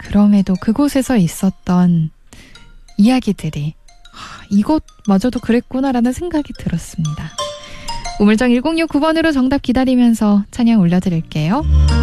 그럼에도 그곳에서 있었던 이야기들이 이것마저도 그랬구나라는 생각이 들었습니다. 우물정 1069번으로 정답 기다리면서 찬양 올려드릴게요.